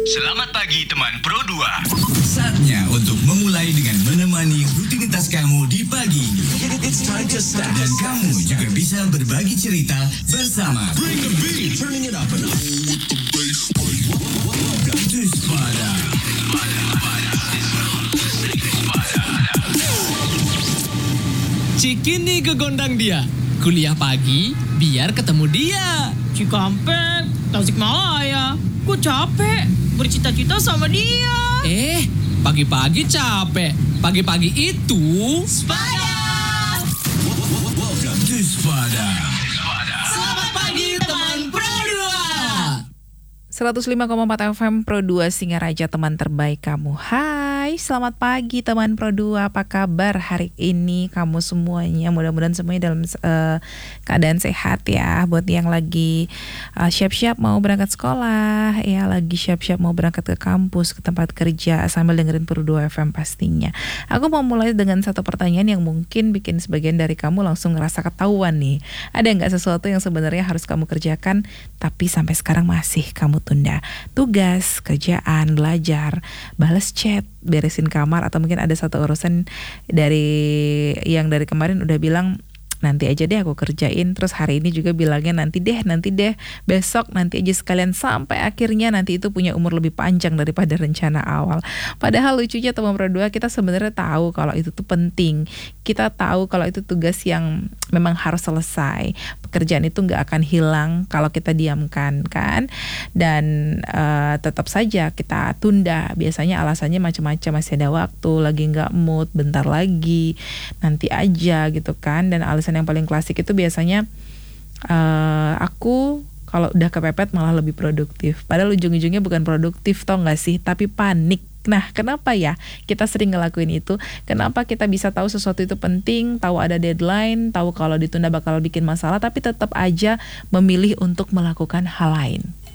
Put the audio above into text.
Selamat pagi teman Pro 2. Saatnya untuk memulai dengan menemani rutinitas kamu di pagi. It's time to start. Dan kamu juga bisa berbagi cerita bersama Bring the beat, turning it up and up. Tuspada. Cikini gegondang dia. Kuliah pagi, biar ketemu dia. Cikampek, Tasikmalaya. Gue capek bercita-cita sama dia. Pagi-pagi capek. Pagi-pagi itu Tuspada. Selamat pagi teman Pro 105,4 FM Pro 2 Singaraja, teman terbaik kamu. Hai, selamat pagi teman Pro 2. Apa kabar hari ini kamu semuanya? Mudah-mudahan semuanya dalam keadaan sehat ya. Buat yang lagi siap-siap mau berangkat sekolah, ya lagi siap-siap mau berangkat ke kampus, ke tempat kerja sambil dengerin Pro 2 FM pastinya. Aku mau mulai dengan satu pertanyaan yang mungkin bikin sebagian dari kamu langsung ngerasa ketahuan nih. Ada nggak sesuatu yang sebenarnya harus kamu kerjakan tapi sampai sekarang masih kamu tunda? Tugas, kerjaan, belajar, balas chat, beresin kamar, atau mungkin ada satu urusan dari kemarin udah bilang nanti aja deh aku kerjain, terus hari ini juga bilangnya nanti deh, besok nanti aja sekalian, sampai akhirnya nanti itu punya umur lebih panjang daripada rencana awal. Padahal lucunya teman Pro 2, kita sebenarnya tahu kalau itu tuh penting. Kita tahu kalau itu tugas yang memang harus selesai. Pekerjaan itu nggak akan hilang kalau kita diamkan kan. Dan tetap saja kita tunda. Biasanya alasannya macam-macam, masih ada waktu, lagi nggak mood, bentar lagi, nanti aja gitu kan. Dan alasan yang paling klasik itu biasanya aku kalau udah kepepet malah lebih produktif. Padahal ujung-ujungnya bukan produktif, tau gak sih, tapi panik. Nah, kenapa ya kita sering ngelakuin itu? Kenapa kita bisa tahu sesuatu itu penting, tahu ada deadline, tahu kalau ditunda bakal bikin masalah, tapi tetap aja memilih untuk melakukan hal lain?